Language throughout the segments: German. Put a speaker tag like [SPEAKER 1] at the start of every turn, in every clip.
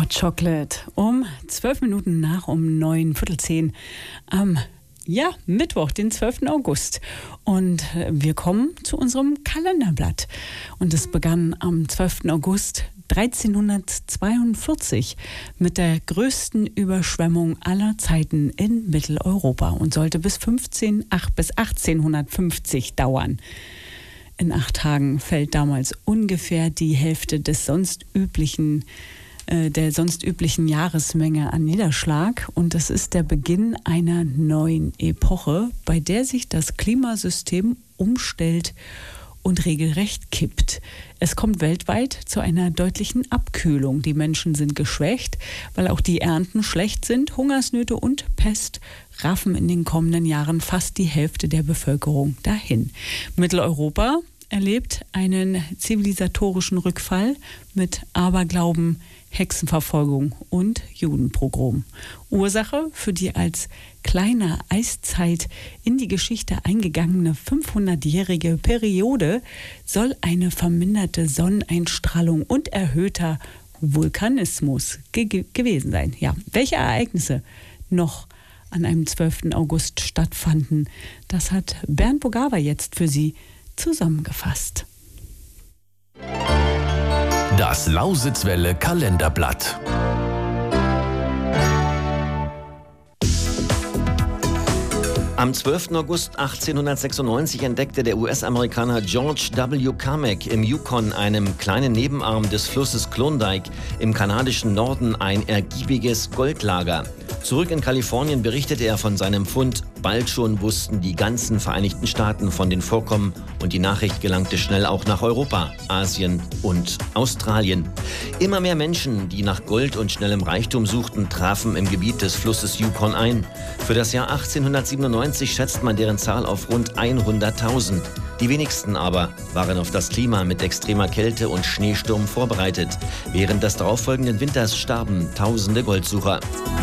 [SPEAKER 1] Hot Chocolate um 12 Minuten nach um 9, Viertel 10 am Mittwoch, den 12. August. Und wir kommen zu unserem Kalenderblatt. Und es begann am 12. August 1342 mit der größten Überschwemmung aller Zeiten in Mitteleuropa und sollte bis 1850 dauern. In 8 Tagen fällt damals ungefähr die Hälfte der sonst üblichen Jahresmenge an Niederschlag. Und das ist der Beginn einer neuen Epoche, bei der sich das Klimasystem umstellt und regelrecht kippt. Es kommt weltweit zu einer deutlichen Abkühlung. Die Menschen sind geschwächt, weil auch die Ernten schlecht sind. Hungersnöte und Pest raffen in den kommenden Jahren fast die Hälfte der Bevölkerung dahin. Mitteleuropa erlebt einen zivilisatorischen Rückfall mit Aberglauben, Hexenverfolgung und Judenpogrom. Ursache für die als kleine Eiszeit in die Geschichte eingegangene 500-jährige Periode soll eine verminderte Sonneneinstrahlung und erhöhter Vulkanismus gewesen sein. Ja, welche Ereignisse noch an einem 12. August stattfanden, das hat Bernd Bogawa jetzt für Sie zusammengefasst.
[SPEAKER 2] Das Lausitzwelle Kalenderblatt.
[SPEAKER 3] Am 12. August 1896 entdeckte der US-Amerikaner George W. Carmack im Yukon, einem kleinen Nebenarm des Flusses Klondike im kanadischen Norden, ein ergiebiges Goldlager. Zurück in Kalifornien berichtete er von seinem Fund. Bald schon wussten die ganzen Vereinigten Staaten von den Vorkommen und die Nachricht gelangte schnell auch nach Europa, Asien und Australien. Immer mehr Menschen, die nach Gold und schnellem Reichtum suchten, trafen im Gebiet des Flusses Yukon ein. Für das Jahr 1897 schätzt man deren Zahl auf rund 100.000. Die wenigsten aber waren auf das Klima mit extremer Kälte und Schneesturm vorbereitet. Während des darauffolgenden Winters starben tausende Goldsucher.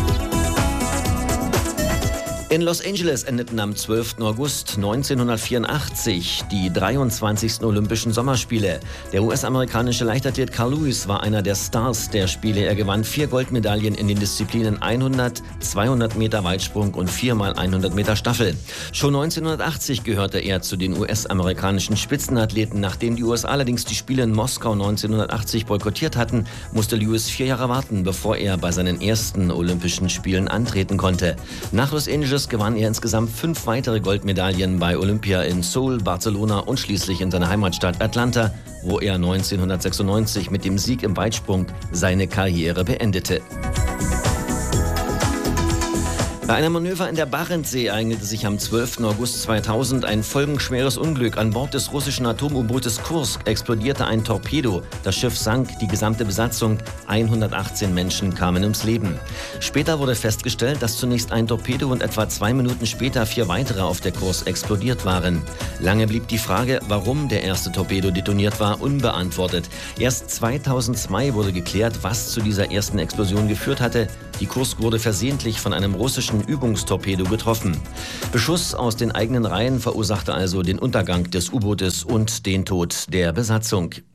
[SPEAKER 3] In Los Angeles endeten am 12. August 1984 die 23. Olympischen Sommerspiele. Der US-amerikanische Leichtathlet Carl Lewis war einer der Stars der Spiele. Er gewann 4 Goldmedaillen in den Disziplinen 100, 200 Meter Weitsprung und 4x100 Meter Staffel. Schon 1980 gehörte er zu den US-amerikanischen Spitzenathleten. Nachdem die USA allerdings die Spiele in Moskau 1980 boykottiert hatten, musste Lewis 4 Jahre warten, bevor er bei seinen ersten Olympischen Spielen antreten konnte. Nach Los Angeles gewann er insgesamt 5 weitere Goldmedaillen bei Olympia in Seoul, Barcelona und schließlich in seiner Heimatstadt Atlanta, wo er 1996 mit dem Sieg im Weitsprung seine Karriere beendete. Bei einem Manöver in der Barentssee ereignete sich am 12. August 2000 ein folgenschweres Unglück. An Bord des russischen Atom-U-Bootes Kursk explodierte ein Torpedo. Das Schiff sank, die gesamte Besatzung, 118 Menschen kamen ums Leben. Später wurde festgestellt, dass zunächst ein Torpedo und etwa 2 Minuten später 4 weitere auf der Kursk explodiert waren. Lange blieb die Frage, warum der erste Torpedo detoniert war, unbeantwortet. Erst 2002 wurde geklärt, was zu dieser ersten Explosion geführt hatte. Die Kursk wurde versehentlich von einem russischen Übungstorpedo getroffen. Beschuss aus den eigenen Reihen verursachte also den Untergang des U-Bootes und den Tod der Besatzung.